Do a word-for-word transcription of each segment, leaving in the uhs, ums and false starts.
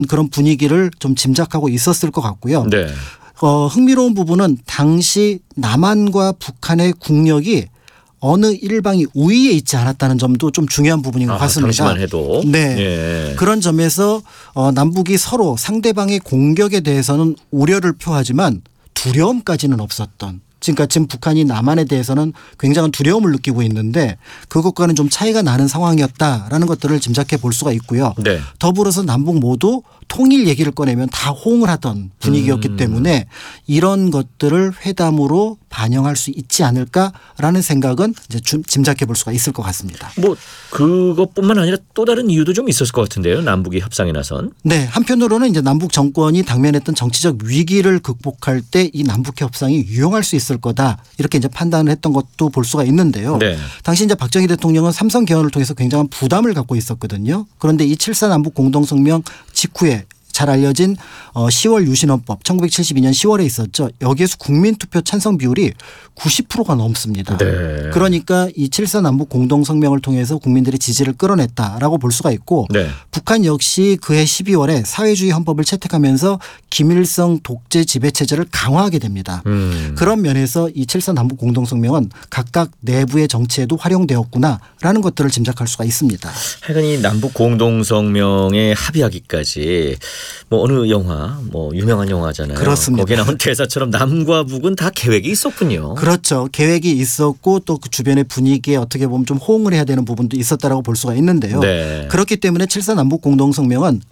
그런 분위기를 좀 짐작하고 있었을 것 같고요. 네. 어, 흥미로운 부분은 당시 남한과 북한의 국력이 어느 일방이 우위에 있지 않았다는 점도 좀 중요한 부분인 것 아, 같습니다. 당시만 해도. 네. 예. 그런 점에서 어, 남북이 서로 상대방의 공격에 대해서는 우려를 표하지만 두려움까지는 없었던. 그러니까 지금 북한이 남한에 대해서는 굉장한 두려움을 느끼고 있는데 그것과는 좀 차이가 나는 상황이었다라는 것들을 짐작해 볼 수가 있고요. 네. 더불어서 남북 모두 통일 얘기를 꺼내면 다 호응을 하던 분위기였기 음. 때문에 이런 것들을 회담으로 반영할 수 있지 않을까라는 생각은 이제 짐작해 볼 수가 있을 것 같습니다. 뭐 그것뿐만 아니라 또 다른 이유도 좀 있었을 것 같은데요. 남북이 협상에 나선. 네. 한편으로는 이제 남북 정권이 당면했던 정치적 위기를 극복할 때 이 남북 협상이 유용할 수 있을 거다. 이렇게 이제 판단을 했던 것도 볼 수가 있는데요. 네. 당시 이제 박정희 대통령은 삼성 개헌을 통해서 굉장한 부담을 갖고 있었거든요. 그런데 이 칠사 남북 공동성명 직후에 잘 알려진 시월 유신헌법 천구백칠십이 년 시월에 있었죠. 여기에서 국민투표 찬성 비율이 구십 퍼센트가 넘습니다. 네. 그러니까 이 칠사 남북 공동성명을 통해서 국민들의 지지를 끌어냈다라고 볼 수가 있고 네. 북한 역시 그해 십이월에 사회주의 헌법을 채택하면서 김일성 독재 지배체제를 강화하게 됩니다. 음. 그런 면에서 이 칠사 남북 공동성명은 각각 내부의 정치에도 활용되었구나라는 것들을 짐작할 수가 있습니다. 하여간 이 남북 공동성명에 합의하기까지 뭐 어느 영화 뭐 유명한 영화잖아요. 그렇습니다. 거기에 나온 대사처럼 남과 북은 다 계획이 있었군요. 그렇죠. 계획이 있었고 또 그 주변의 분위기에 어떻게 보면 좀 호응을 해야 되는 부분도 있었다라고 볼 수가 있는데요. 네. 그렇기 때문에 칠사 남북 공동성명은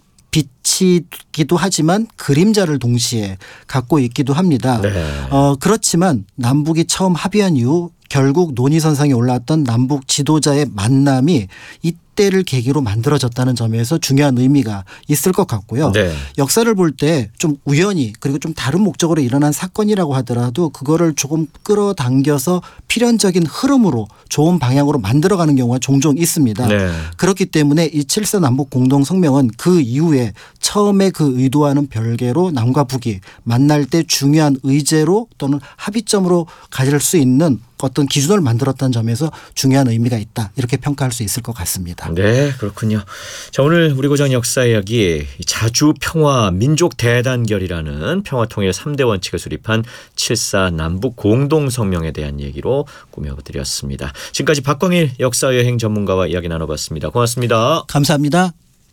빛이기도 하지만 그림자를 동시에 갖고 있기도 합니다. 네. 어, 그렇지만 남북이 처음 합의한 이후 결국 논의선상에 올라왔던 남북 지도자의 만남이 이때를 계기로 만들어졌다는 점에서 중요한 의미가 있을 것 같고요. 네. 역사를 볼 때 좀 우연히 그리고 좀 다른 목적으로 일어난 사건이라고 하더라도 그거를 조금 끌어당겨서 필연적인 흐름으로 좋은 방향으로 만들어가는 경우가 종종 있습니다. 네. 그렇기 때문에 이 칠사 남북 공동성명은 그 이후에 처음에 그 의도와는 별개로 남과 북이 만날 때 중요한 의제로 또는 합의점으로 가질 수 있는 어떤 기준을 만들었다는 점에서 중요한 의미가 있다. 이렇게 평가할 수 있을 것 같습니다. 네, 그렇군요. 자, 오늘 우리 고장 역사 이야기 자주 평화 민족 대단결이라는 평화통일 삼 대 원칙을 수립한 칠사 남북 공동성명에 대한 얘기로 꾸며드렸습니다. 지금까지 박광일 역사여행 전문가와 이야기 나눠봤습니다. 고맙습니다. 감사합니다.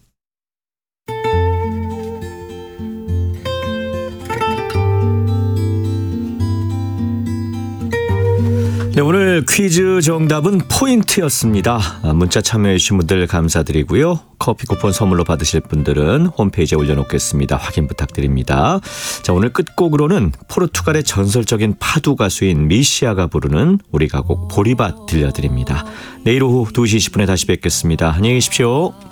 네, 오늘 퀴즈 정답은 포인트였습니다. 문자 참여해 주신 분들 감사드리고요. 커피 쿠폰 선물로 받으실 분들은 홈페이지에 올려놓겠습니다. 확인 부탁드립니다. 자, 오늘 끝곡으로는 포르투갈의 전설적인 파두 가수인 미시아가 부르는 우리 가곡 보리밭 들려드립니다. 내일 오후 두 시 이십 분에 다시 뵙겠습니다. 안녕히 계십시오.